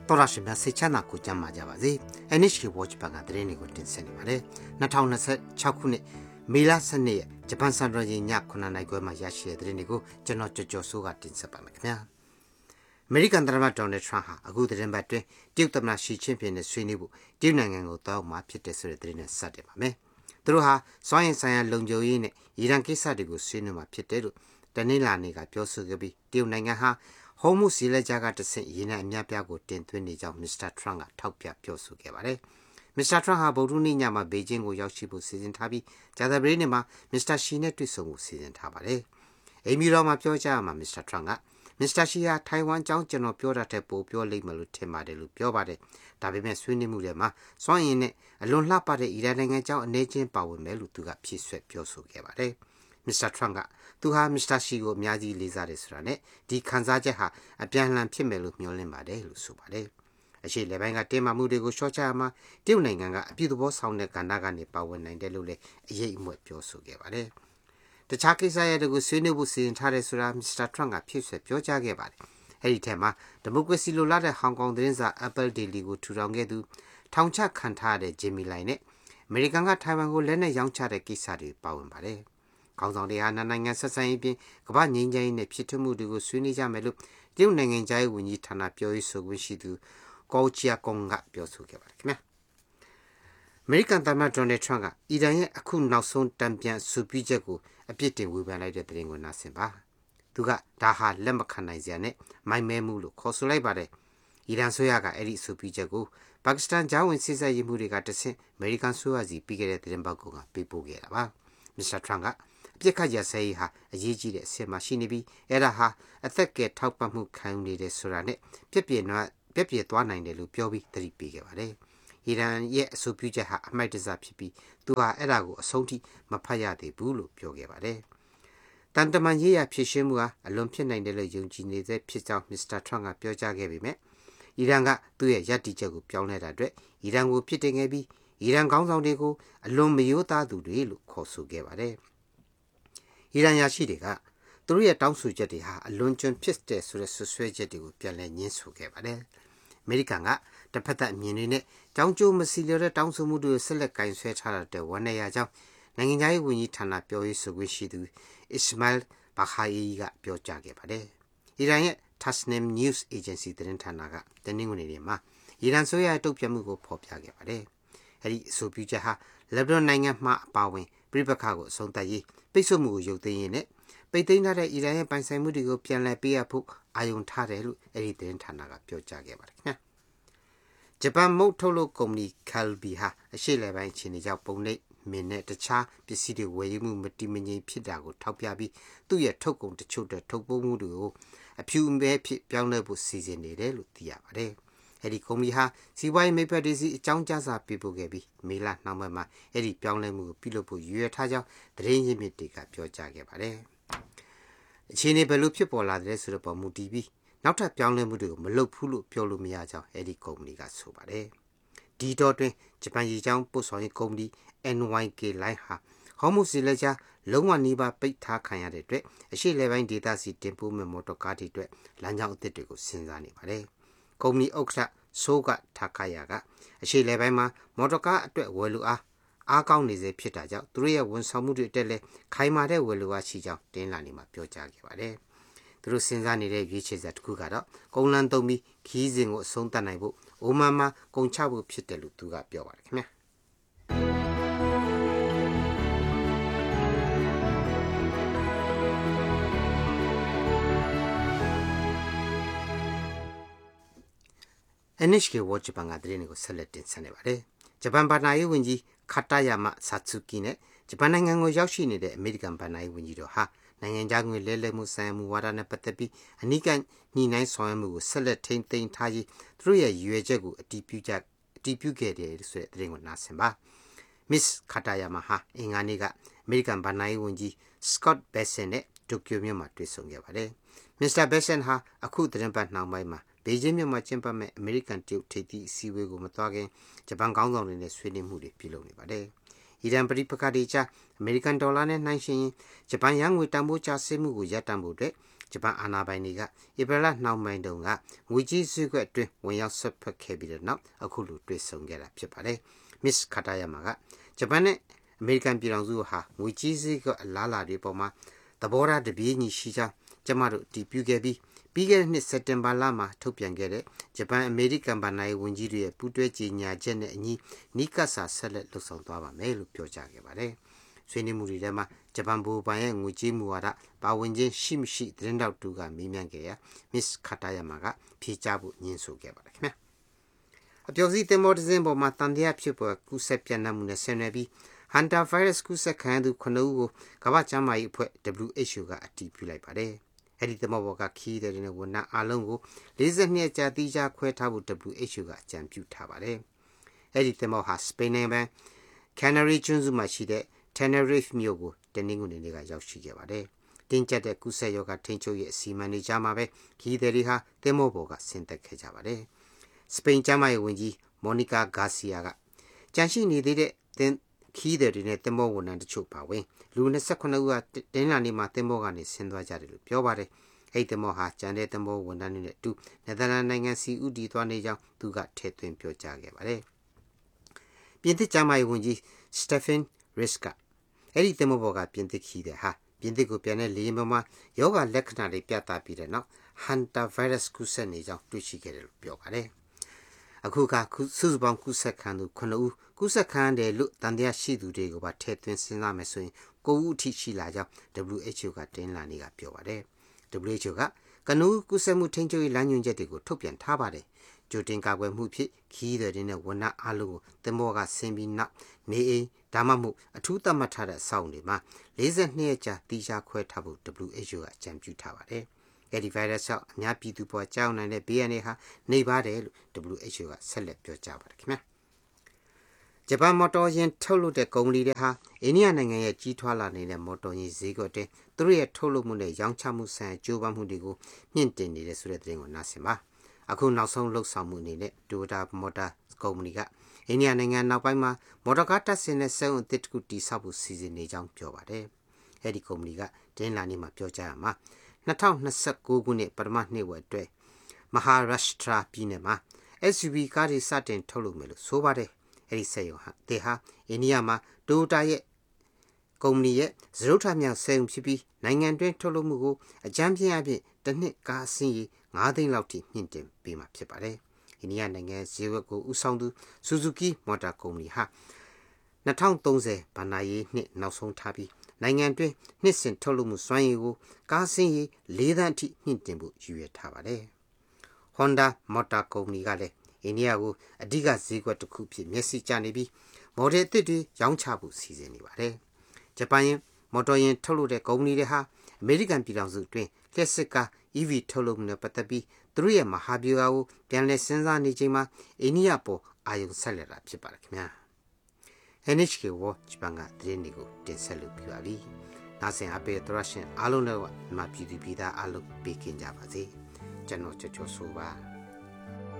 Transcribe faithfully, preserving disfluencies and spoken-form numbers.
တော်ရရှိမြစိတ်ချမ်းသာကိုကြမ်းပါကြပါစေ เอ็น เอช เค Watch ဘက်ကသတင်းတွေကိုတင်ဆက်နေပါတယ်၂၀၂၆ခုနှစ်မေလ၁၂ရက်ဂျပန်စံတော်ချိန်ည9နာရီခွဲမှာရရှိတဲ့သတင်းတွေကိုကျွန်တော်ကြော်ကြော်ဆိုးကတင်ဆက်ပါမယ်ခင်ဗျာအမေရိကန်သမ္မတဒေါ်နယ်ထရန့်ဟာအခုသတင်းပတ်တွင်တရုတ်သမ္မတရှီကျင်းပင်နဲ့ဆွေးနွေးဖို့တရုတ်နိုင်ငံကိုတောင်းမှဖြစ်တဲ့ဆိုတဲ့သတင်းနဲ့ဆက်တင်ပါမယ်သူတို့ဟာစွမ်းအင်ဆိုင်ရာလုံခြုံရေးနဲ့အီရန်ကိစ္စတွေကိုဆွေးနွေးမှာဖြစ်တယ်လို့တနင်္လာနေ့ကပြောဆိုခဲ့ပြီးတရုတ်နိုင်ငံဟာဟောမှုစီလက်ကြကတဆင့်ရင်းနှံအများပြားကိုတင်သွင်းနေကြောင်းမစ္စတာထရန့်ကထောက်ပြပြောဆိုခဲ့ပါတယ်မစ္စတာထရန့်ဟာဗုဒ္ဓနေ့ညမှာဘေကျင်းကိုရောက်ရှိဖို့စီစဉ်ထားပြီးဂျာသပတေးနေ့မှာမစ္စတာရှီနဲ့တွေ့ဆုံဖို့စီစဉ်ထားပါတယ်အိမ်မီတော်မှာပြောကြားမှာမစ္စတာထရန့်ကမစ္စတာရှီဟာထိုင်ဝမ်အကြောင်းကျွန်တော်ပြောတတ်တဲ့ပိုပြောလိမ့်မယ်လို့ထင်ပါတယ်လို့ပြောပါတယ်ဒါပေမဲ့ဆွေးနွေးမှုတွေမှာစွမ်းအင်နဲ့အလွန်လှပတဲ့အီရန်နိုင်ငံအကြောင်းအနေချင်းပါဝင်မယ်လို့သူကဖြည့်ဆွက်ပြောဆိုခဲ့ပါတယ်မစ္စတာထရန့်ကသူဟာမစ္စတာရှီကိုအများကြီးလေးစားတယ်ဆိုတာနဲ့ဒီခံစားချက်ဟာအပြန်အလှန်ဖြစ်မယ်လို့မျှော်လင့်ပါတယ်လို့ဆိုပါတယ်အရှိလေပိုင်းကတင်းမာမှုတွေကိုရှော့ချရမှာတရုတ်နိုင်ငံကအပြုသဘောဆောင်တဲ့ကဏ္ဍကနေပါဝင်နိုင်တယ်လို့လည်းအရေးအမွက်ပြောဆိုခဲ့ပါတယ်တခြားကိစ္စရပ်တွေကိုဆွေးနွေးဖို့စီစဉ်ထားတယ်ဆိုတာမစ္စတာထရန့်ကဖြည့်ဆွက်ပြောကြားခဲ့ပါတယ်အဲ့ဒီထက်မှာဒီမိုကရေစီလိုလားတဲ့ဟောင်ကောင်သတင်းစာ Apple Daily ကိုထူထောင်ခဲ့သူထောင်ချခံထားတဲ့ဂျင်မီလိုင်နဲ့အမေရိကန်ကထိုင်ဝမ်ကိုလက်နက်ရောင်းချတဲ့ကိစ္စတွေပါဝင်ပါတယ်ခေါင်းဆောင်တွေဟာနိုင်ငံဆက်ဆံရေးပြင်ကမ္ဘာငြိမ်းချမ်းရေးနဲ့ဖြစ်ထွန်းမှုတွေကိုဆွေးနွေးကြမယ်လို့တရုတ်နိုင်ငံသားရေးဝန်ကြီးဌာနပြောရေးဆိုခွင့်ရှိသူကောချီယာကွန်ကပြောဆိုခဲ့ပါတယ်ခင်ဗျာအမေရိကန်သမ္မတဒေါ်နယ်ထရန့်ကအီရန်ရဲ့အခုနောက်ဆုံးတံပြန်ဆူပြချက်ကိုအပြစ်တင်ဝေဖန်လိုက်တဲ့သတင်းကိုနားဆင်ပါသူကဒါဟာလက်မခံနိုင်စရာနဲ့မိုက်မဲမှုလို့ခေါ်ဆိုလိုက်ပါတယ်အီရန်ဆိုရကအဲ့ဒီဆူပြချက်ကိုပါကစ္စတန်ဂျာဝင်စစ်ဆက်ရေးမှုတွေကတဆင့်အမေရိကန်ဆိုရစီပြီးခဲ့တဲ့သတင်းပတ်ကပေးပို့ခဲ့တာပါမစ္စတာထရန့်ကအပြစ်ခတ်ရဆဲရေးဟာအရေးကြီးတဲ့အဆင့်မှာရှိနေပြီးအဲ့ဒါဟာအသက်ကယ်ထောက်ပံ့မှုခံယူနေတဲ့ဆိုတာနဲ့ပြည့်ပြည့်နွားပြည့်ပြည့်သွားနိုင်တယ်လို့ပြောပြီးသတိပေးခဲ့ပါတယ်။အီရန်ရဲ့အဆိုပြုချက်ဟာအမိုက်တစားဖြစ်ပြီးသူဟာအဲ့ဒါကိုအဆုံးထိမဖတ်ရသေးဘူးလို့ပြောခဲ့ပါတယ်။တန်တမန်ရေးရဖြစ်ရှင်းမှုဟာအလွန်ဖြစ်နိုင်တယ်လို့ယုံကြည်နေတဲ့ဖြစ်ကြောင်းမစ္စတာထရန့်ကပြောကြားခဲ့ပေမဲ့အီရန်ကသူ့ရဲ့ယက်တီချက်ကိုပြောင်းလဲတာအတွက်အီရန်ကိုဖြစ်တင်ခဲ့ပြီးအီရန်ခေါင်းဆောင်တွေကိုအလွန်မယိုးသားသူတွေလို့ခေါ်ဆိုခဲ့ပါတယ်။အီရန်ရရှိတွေကသူတို့ရဲ့တောင်းဆိုချက်တွေဟာအလွန်ကျွံဖြစ်တဲ့ဆိုတဲ့ဆွဆွဲချက်တွေကိုပြန်လည်ညှင်းဆိုခဲ့ပါတယ်။အမေရိကန်ကတစ်ဖက်သက်အမြင်တွေနဲ့တောင်းကျိုးမစီလျော်တဲ့တောင်းဆိုမှုတွေဆက်လက်ကင်ဆွဲထားတဲ့ဝန်နေရာကြောင့်နိုင်ငံသားရေးဝန်ကြီးဌာနပြောရေးဆိုခွင့်ရှိသူအစ္စမိုင်လ်ဘာခါအီကပြောကြားခဲ့ပါတယ်။အီရန်ရဲ့ Tasnim News Agency သတင်းဌာနကတနင်္ဂနွေနေ့မှာအီရန်ဆိုရရဲ့တုံ့ပြန်မှုကိုဖော်ပြခဲ့ပါတယ်။အဲဒီအဆိုပြုချက်ဟာလက်ဘနွန်နိုင်ငံမှအပါအဝင်ပြိပခါကိုအဆုံးသတ်ရေးပိတ်ဆို့မှုကိုရုပ်သိမ်းရေးနဲ့ပိတ်သိမ်းထားတဲ့အီရန်ရဲ့ပိုင်ဆိုင်မှုတွေကိုပြန်လည်ပေးအပ်ဖို့အာရုံထားတယ်လို့အဲဒီသတင်းဌာနကပြောကြားခဲ့ပါတယ်ခင်ဗျာဂျပန်မုတ်ထုတ်လုပ်ကုမ္ပဏီ Calbee ဟာအရှေ့လယ်ပိုင်းအခြေအနေကြောင့်ပုံနှိပ်မင်းနဲ့တခြားပစ္စည်းတွေဝယ်ယူမှုမတည်မငြိမ်ဖြစ်တာကိုထောက်ပြပြီးသူ့ရဲ့ထုတ်ကုန်တချို့တဲ့ထုတ်ပိုးမှုတွေကိုအဖြူအမဲဖြစ်ပြောင်းလဲဖို့စီစဉ်နေတယ်လို့သိရပါတယ်အဲ့ဒီကုမ္ပဏီဟာစီးပွားရေးမိတ်ဖက်တွေစီအကြောင်းကြားစာပေးပို့ခဲ့ပြီးမေလနှောင်းပိုင်းမှာအဲ့ဒီပြောင်းလဲမှုကိုပြုလုပ်ဖို့ရည်ရွယ်ထားကြောင်းသတင်းရင်းမြစ်တွေကပြောကြားခဲ့ပါတယ်။အခြေအနေဘယ်လိုဖြစ်ပေါ်လာတယ်ဆိုတဲ့ပုံမူတည်ပြီးနောက်ထပ်ပြောင်းလဲမှုတွေကိုမလုပ်ဘူးလို့ပြောလို့မရကြောင်းအဲ့ဒီကုမ္ပဏီကဆိုပါတယ်။ဒီတော့တွင်ဂျပန်ရေချောင်းပို့ဆောင်ရေးကုမ္ပဏီ အန် ဝိုင် ကေ Line ဟာဟော်မုစီလက်ချာလုံးဝနီးပါးပိတ်ထားခံရတဲ့အတွက်အရှေ့လယ်ပိုင်းဒေသစီတင်ပို့မဲ့မော်တော်ကားတွေအတွက်လမ်းကြောင်းအသစ်တွေကိုစဉ်းစားနေပါတယ်။ကုမ္ပဏီဥက္ကဋ္ဌဆိုကထာကာယာကအရှေ့လယ်ပိုင်းမှာမော်တော်ကားအတွက်ဝယ်လူအားအားကောင်းနေစေဖြစ်တာကြောင့်သူတို့ရဲ့ဝန်ဆောင်မှုတွေတက်လဲခိုင်မာတဲ့ဝယ်လူအားရှိကြောင်းတင်းလာနေမှာပြောကြားခဲ့ပါတယ်။သူတို့စဉ်းစားနေတဲ့ရွေးချယ်စရာတစ်ခုကတော့ကုန်းလန်းသုံးပြီးခီးစဉ်ကိုအဆုံးသတ်နိုင်ဖို့အိုမန်မှာကုန်ချဖို့ဖြစ်တယ်လို့သူကပြောပါတယ်ခင်ဗျာ။ เอ็น เอช เค Watch ဘက်ကသတင်းတွေကိုဆက်လက်တင်ဆက်နေပါတယ်။ဂျပန်ဘာသာရေးဝန်ကြီးခါတာယာမဆာtsukkiနဲ့ဂျပန်နိုင်ငံကိုရောက်ရှိနေတဲ့အမေရိကန်ဘာသာရေးဝန်ကြီးတို့ဟာနိုင်ငံခြားငွေလဲလှယ်မှုဆိုင်ရာမူဝါဒနဲ့ပတ်သက်ပြီးအနိကညှိနှိုင်းဆောင်ရွက်မှုကိုဆက်လက်ထိန်းသိမ်းထားရေးသူတို့ရဲ့ရည်ရွယ်ချက်ကိုအတည်ပြုချက်အတည်ပြုခဲ့တယ်ဆိုတဲ့သတင်းကိုနားဆင်ပါ။ Miss ခါတာယာမဟာအင်္ဂါနေ့ကအမေရိကန်ဘာသာရေးဝန်ကြီး Scott Bessent နဲ့တိုကျိုမြို့မှာတွေ့ဆုံခဲ့ပါတယ်။ မစ္စတာ Bessent ဟာအခုသတင်းပတ်နှောင်းပိုင်းမှာဘေကျင်းမြို့မှာကျင်းပမဲ့အမေရိကန်တရုတ်ထိပ်သီးအစည်းအဝေးကိုမသွားခင်ဂျပန်ခေါင်းဆောင်တွေနဲ့ဆွေးနွေးမှုတွေပြုလုပ်နေပါတယ်။အီရန်ပဋိပက္ခတွေကြားအမေရိကန်ဒေါ်လာနဲ့နှိုင်းယှဉ်ရင်ဂျပန်ယန်းငွေတန်ဖိုးကျဆင်းမှုကိုရပ်တန့်ဖို့အတွက်ဂျပန်အာဏာပိုင်တွေကဧပြီလနှောင်းပိုင်းတုန်းကငွေကြေးဈေးကွက်အတွင်းဝင်ရောက်ဆွတ်ဖက်ခဲ့ပြီးတဲ့နောက်အခုလိုတွေ့ဆုံခဲ့တာဖြစ်ပါတယ်။ Miss Katayama ကဂျပန်နဲ့အမေရိကန်ပြည်ထောင်စုဟာငွေကြေးဈေးကွက်အလားအလာတွေပေါ်မှာသဘောထားတပြေးညီရှိကြောင်းကျမတို့တည်ပြုခဲ့ပြီးပြီးခဲ့တဲ့နှစ်စက်တင်ဘာလမှာထုတ်ပြန်ခဲ့တဲ့ဂျပန်အမေရိကန်ဗဏ္ဍာရေးဝန်ကြီးတွေရဲ့ပူးတွဲကြေညာချက်နဲ့အညီနီးကပ်စာဆက်လက်လှုပ်ဆောင်သွားပါမယ်လို့ပြောကြားခဲ့ပါတယ်။ဆွေးနွေးမှုတွေထဲမှာဂျပန်ဗဟိုဘဏ်ရဲ့ငွေကြေးမူဝါဒပါဝင်ခြင်းရှိမရှိသတင်းတောက်တူကမေးမြန်းခဲ့ရာ Miss Katayama ကဖြေကြားဖို့ညှင်းဆိုခဲ့ပါတယ်ခင်ဗျာ။အပျော်စီးသင်္ဘောတစ်စင်းပေါ်မှာတန်တရားဖြစ်ပေါ်ကူးစက်ပြန့်နှံ့မှုနဲ့ဆင်နွှဲပြီးဟန်တာဗိုင်းရပ်စ်ကူးစက်ခံရသူခုနှစ်ဦးကိုကမ္ဘာ့ကျန်းမာရေးအဖွဲ့ W H O ကအတည်ပြုလိုက်ပါတယ်။အဲ့ဒီသမောဘောကခီးတဲ့တဲ့ဝန်ထမ်းအလုံးကို၄၂ရက်ကြာတိကျခွဲထားဖို့ W H O ကအကြံပြုထားပါတယ်။အဲ့ဒီသမောဟာစပိန်နိုင်ငံ Canary ကျွန်းစုမှာရှိတဲ့ Tenerife မြို့ကိုတနင်္ဂနွေနေ့ကရောက်ရှိခဲ့ပါတယ်။တင်းကျပ်တဲ့ကုသရောဂါထိန်းချုပ်ရေးအစီအမံတွေကြားမှာပဲခီးတဲ့တွေဟာသမောဘောကဆင်းသက်ခဲ့ကြပါတယ်။စပိန်ကျန်းမာရေးဝန်ကြီး Monica Garcia ကကြန့်ရှိနေသေးတဲ့တင်းခီးတဲ့တွေနဲ့သမောဝန်ထမ်းတချို့ပါဝင်လူ၂၈ဦးကတင်းလာနေမှာသမောကနေဆင်းသွားကြတယ်လို့ပြောပါတယ်။အဲ့ဒီသမောဟာကျန်တဲ့သမောဝန်ထမ်းတွေနဲ့အတူနယ်သာလန်နိုင်ငံစီဦးတည်သွားနေကြောင်းသူကထည့်သွင်းပြောကြားခဲ့ပါတယ်။ပြင်သစ်ကျန်းမာရေးဝန်ကြီး Stephen Risk ကအဲ့ဒီသမောဘောကပြင်သစ်ခီးတဲ့ဟာပြင်သစ်ကိုပြန်တဲ့လေယာဉ်ပေါ်မှာယောဂလက္ခဏာတွေပြသပြီးတဲ့နောက်ဟန်တာဗိုင်းရပ်စ်ကူးစက်နေကြောင်းတွေ့ရှိခဲ့တယ်လို့ပြောပါတယ်။အခုကစုစုပေါင်းကူးစက်ခံသူခုနှစ်ဦးကူးစက်ခံတယ်လို့တန်တရားရှိသူတွေကိုပါထည့်သွင်းစဉ်းစားမယ်ဆိုရင်ကိုဦးအထိရှိလာကြောင်း W H O ကတင်းလာနေကပြောပါတယ်။ W H O ကကနူးကူးစက်မှုထိန်းချုပ်ရေးလမ်းညွှန်ချက်တွေကိုထုတ်ပြန်ထားပါတယ်။ကြိုတင်ကာကွယ်မှုဖြစ်ခီးတဲ့တဲ့ဝန်ထမ်းအားလုံးကိုသင်္ဘောကဆင်းပြီးနောက်နေအိမ်ဒါမှမဟုတ်အထူးသတ်မှတ်ထားတဲ့အဆောက်အုံတွေမှာ၄၂ရက်ကြာတိကျခွဲထားဖို့ W H O ကအကြံပြုထားပါတယ်။အဲ့ဒီဗိုင်းရပ်စ်ကြောင့်အများပြည်သူပေါ်ကြောက်နိုင်တဲ့ B N A ဟာနေပါတယ်လို့ W H O ကဆက်လက်ပြောကြားပါတယ်ခင်ဗျာ။ဂျပန်မော်တော်ယာဉ်ထုတ်လုပ်တဲ့ကုမ္ပဏီတွေဟာအိန္ဒိယနိုင်ငံရဲ့ကြီးထွားလာနေတဲ့မော်တော်ယာဉ်ဈေးကွက်တွေသူတို့ရဲ့ထုတ်လုပ်မှုနဲ့ရောင်းချမှုဆိုင်ရာကြိုးပမ်းမှုတွေကိုမြင့်တင်နေတဲ့ဆိုတဲ့သတင်းကိုနားဆင်ပါအခုနောက်ဆုံးလှုပ်ဆောင်မှုအနေနဲ့ Toyota Motor ကုမ္ပဏီကအိန္ဒိယနိုင်ငံနောက်ပိုင်းမှာမော်တော်ကားတပ်ဆင်တဲ့စက်အုံအသစ်တစ်ခုတည်ဆောက်ဖို့စီစဉ်နေကြောင်းပြောပါတယ်အဲ့ဒီကုမ္ပဏီကတင်းလာနေမှာပြောကြရမှာ၂၀၂၉ခုနှစ်ပထမနှစ်ဝက်အတွက်မဟာရပ်ရှ်ထရာပြည်နယ်မှာ S U V ကားတွေစတင်ထုတ်လုပ်မယ်လို့ဆိုပါတယ်အဲ့ဒီစက်ရုံဟာတေဟာအိန္ဒိယမှာတိုယိုတာရဲ့ကုမ္ပဏီရဲ့ဇရုတ်ထမြောက်စက်ရုံဖြစ်ပြီးနိုင်ငံတွင်းထုတ်လုပ်မှုကိုအကြမ်းဖျင်းအဖြစ်တစ်နှစ်ကားအစီးရေ၅သိန်းလောက်ထိမြင့်တင်ပေးမှာဖြစ်ပါတယ်။အိန္ဒိယနိုင်ငံဈေးကွက်ကိုဦးဆောင်သူ Suzuki Motor ကုမ္ပဏီဟာ၂၀၃၀ဘဏ္ဍာရေးနှစ်နောက်ဆုံးထားပြီးနိုင်ငံတွင်းနှစ်စဉ်ထုတ်လုပ်မှုစွမ်းရည်ကိုကားစင်းရေ၄သန်းအထိမြင့်တင်ဖို့ရည်ရွယ်ထားပါတယ်။ Honda Motor ကုမ္ပဏီကလည်းအိန္ဒိယကိုအဓိကဈေးကွက်တစ်ခုဖြစ်မျက်စိကျနေပြီးမော်ဒယ်အသစ်တွေရောင်းချဖို့စီစဉ်နေပါတယ်။ဂျပန်ရဲ့မော်တော်ယာဉ်ထုတ်လုပ်တဲ့ကုမ္ပဏီတွေဟာအမေရိကန်ပြည်ထောင်စုအတွင်းလျှက်စစ်ကား E V ထုတ်လုပ်မှုနဲ့ပတ်သက်ပြီးသူတို့ရဲ့မဟာဗျူဟာကိုပြန်လည်စဉ်းစားနေချိန်မှာအိန္ဒိယပေါ်အာရုံဆက်လက်တာဖြစ်ပါတယ်ခင်ဗျာ။ N H K World ဂျပန်ကသတင်းတွေကိုတင်ဆက်လို့ပြပါပြီ။နားဆင်အပေးသရရှင်အားလုံးလည်းမှာပြည်သူပြည်သားအားလုံးပေးကင်ကြပါစေ။ကျွန်တော်ချောချောဆိုပါ